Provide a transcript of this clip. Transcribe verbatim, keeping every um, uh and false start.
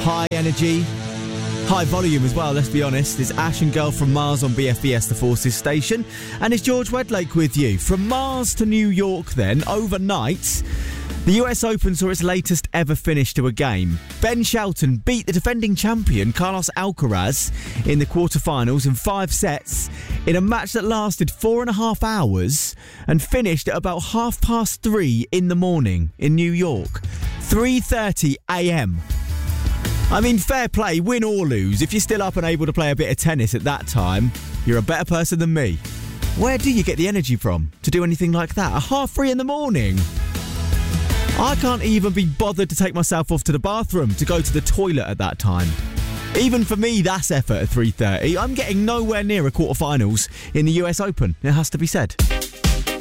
high energy, high volume as well, let's be honest. It's Ash and Girl from Mars on B F B S, the Forces station. And it's George Wedlake with you. From Mars to New York then, overnight, the U S Open saw its latest ever finish to a game. Ben Shelton beat the defending champion Carlos Alcaraz in the quarterfinals in five sets in a match that lasted four and a half hours and finished at about half past three in the morning in New York. three thirty a.m. I mean, fair play, win or lose. If you're still up and able to play a bit of tennis at that time, you're a better person than me. Where do you get the energy from to do anything like that at half three in the morning? I can't even be bothered to take myself off to the bathroom to go to the toilet at that time. Even for me, that's effort at three thirty. I'm getting nowhere near a quarterfinals in the U S Open, it has to be said.